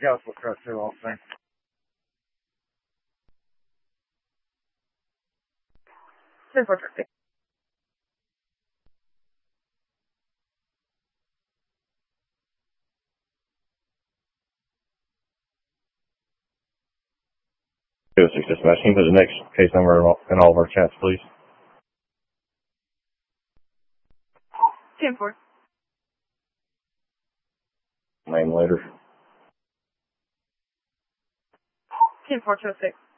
Yeah, let's look right through all things. Ten four traffic. Go 6 dispatch. Can you put the next case number in all of our chats, please? 10-4. Name later. 10-4 206.